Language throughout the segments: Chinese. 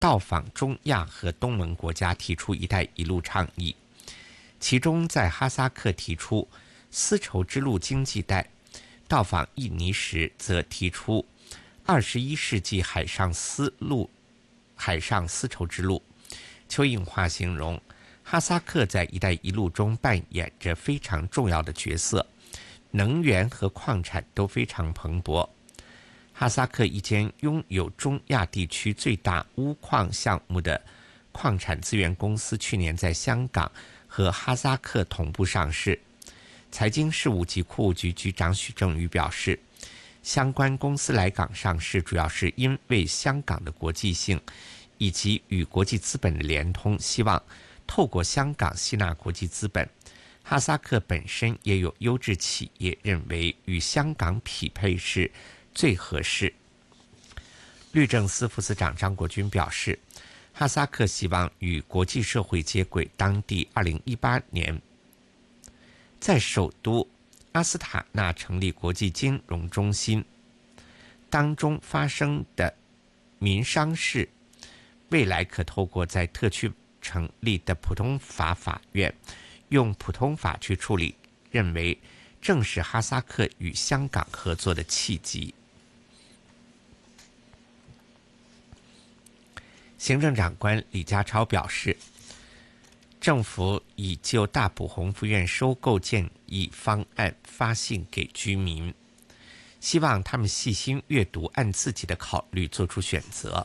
到访中亚和东盟国家提出“一带一路”倡议，其中在哈萨克提出丝绸之路经济带，到访印尼时则提出21世纪海上丝绸之路。邱应华形容哈萨克在“一带一路”中扮演着非常重要的角色，能源和矿产都非常蓬勃。哈萨克一间拥有中亚地区最大钨矿项目的矿产资源公司去年在香港和哈萨克同步上市。财经事务及库务局局长许正宇表示，相关公司来港上市主要是因为香港的国际性以及与国际资本的联通，希望透过香港吸纳国际资本。哈萨克本身也有优质企业，认为与香港匹配是最合适。律政司副司长张国军表示，哈萨克希望与国际社会接轨，当地2018年在首都阿斯塔纳成立国际金融中心当中发生的民商事，未来可透过在特区成立的普通法法院用普通法去处理，认为正是哈萨克与香港合作的契机。行政长官李家超表示，政府已就大埔宏福苑收购建议方案发信给居民，希望他们细心阅读，按自己的考虑做出选择。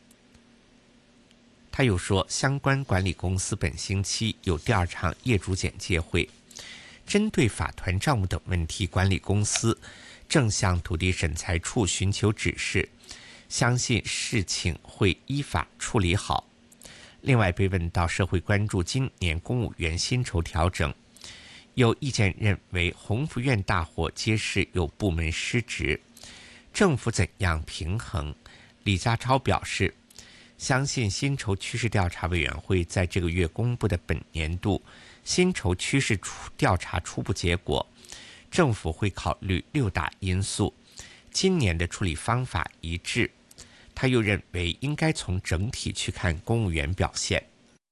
他又说，相关管理公司本星期有第2场业主简介会，针对法团账目等问题，管理公司正向土地审裁处寻求指示，相信事情会依法处理好。另外，被问到社会关注今年公务员薪酬调整，有意见认为宏福苑大火揭示有部门失职，政府怎样平衡？李家超表示，相信薪酬趋势调查委员会在这个月公布的本年度薪酬趋势调查初步结果，政府会考虑6大因素，今年的处理方法一致。他又认为应该从整体去看公务员表现。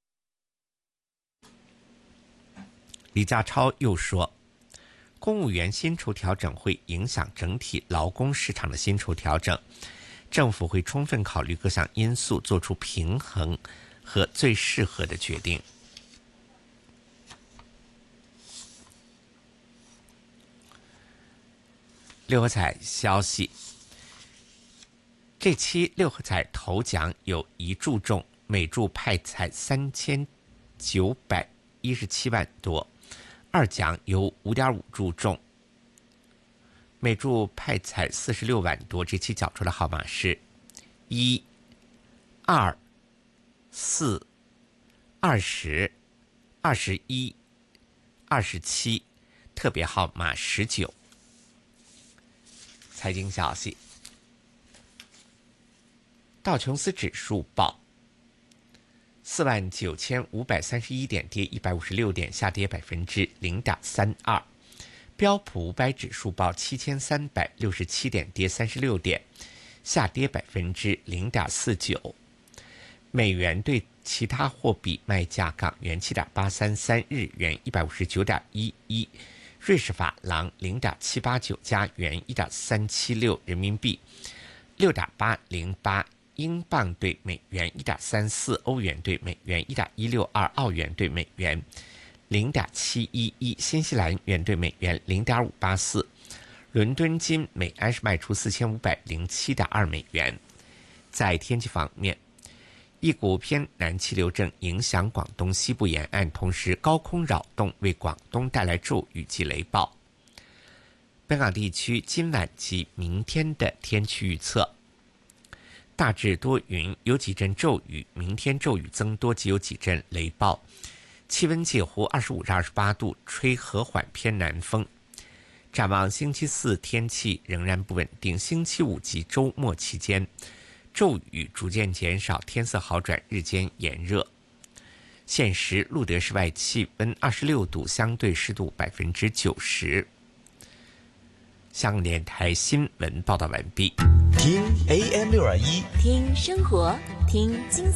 李家超又说，公务员薪酬调整会影响整体劳工市场的薪酬调整，政府会充分考虑各项因素，做出平衡和最适合的决定。六合彩消息，这期六合彩头奖有1注中，每注派彩3917万多；二奖有 5.5 注中，每注派彩46万多。这期缴出的号码是1、2、4、20、21、27，特别号码19。财经消息，道琼斯指数报49531点，跌156点，下跌0.32%。标普500指数报7367点，跌36点，下跌0.49%。美元对其他货币卖价：港元7.833，日元159.11，瑞士法郎0.789，加元1.376，人民币6.808，英镑对美元1.34，欧元对美元1.162，澳元对美元0.711，新西兰元对美元0.584。伦敦金每安士卖出4507.2美元。在天气方面，一股偏南气流正影响广东西部沿岸，同时高空扰动为广东带来骤雨及雷暴。本港地区今晚及明天的天气预测：大致多云，有几阵骤雨，明天骤雨增多及有几阵雷暴，气温介乎25至28度，吹和缓偏南风。展望星期四天气仍然不稳定，星期五及周末期间骤雨逐渐减少，天色好转，日间炎热。现时路德室外气温26度，相对湿度90%。 香港电台新闻报道完毕。 听 AM621， 听生活，听精彩。